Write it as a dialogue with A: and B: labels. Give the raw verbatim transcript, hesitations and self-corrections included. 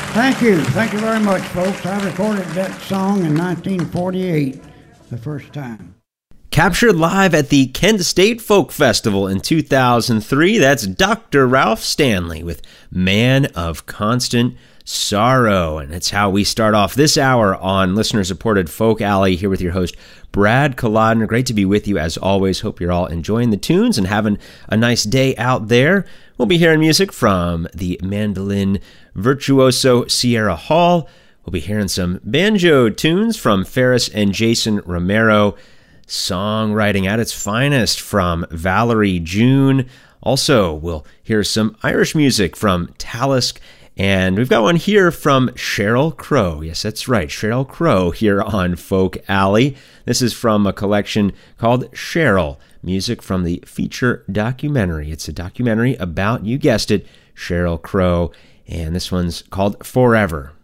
A: Thank you. Thank you very much, folks. I recorded that song in nineteen forty-eight, the first time.
B: Captured live at the Kent State Folk Festival in two thousand three, that's Doctor Ralph Stanley with Man of Constant Sorrow. And it's how we start off this hour on listener-supported Folk Alley, here with your host, Brad Kolodner. Great to be with you as always. Hope you're all enjoying the tunes and having a nice day out there. We'll be hearing music from the mandolin virtuoso Sierra Hall. We'll be hearing some banjo tunes from Ferris and Jason Romero. Songwriting at its finest from Valerie June. Also, we'll hear some Irish music from Talisk. And we've got one here from Sheryl Crow. Yes, that's right, Sheryl Crow here on Folk Alley. This is from a collection called Sheryl, music from the feature documentary. It's a documentary about, you guessed it, Sheryl Crow. And this one's called Forever.